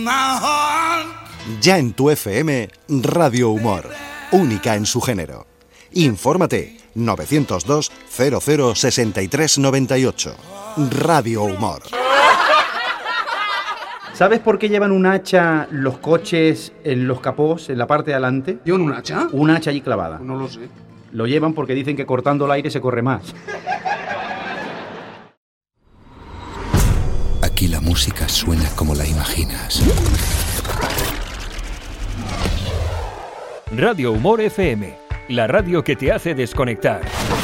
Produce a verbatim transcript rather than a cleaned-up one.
Ya en tu F M, Radio Humor, única en su género. Infórmate novecientos dos cero cero sesenta y tres noventa y ocho. Radio Humor. ¿Sabes por qué llevan un hacha los coches en los capós, en la parte de adelante? ¿Llevan un hacha? Un hacha allí clavada. No lo sé. Lo llevan porque dicen que cortando el aire se corre más. Aquí la música suena como la imaginas. Radio Humor F M, la radio que te hace desconectar.